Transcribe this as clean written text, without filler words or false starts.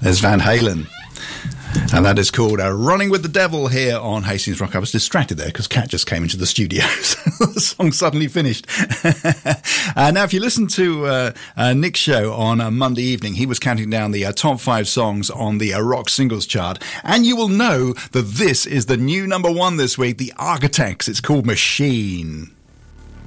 There's Van Halen. And that is called Running with the Devil here on Hastings Rock. I was distracted there because Kat just came into the studio. So the song suddenly finished. Now, if you listen to Nick's show on a Monday evening, he was counting down the top 5 songs on the rock singles chart. And you will know that this is the new number 1 this week, The Architects. It's called Machine.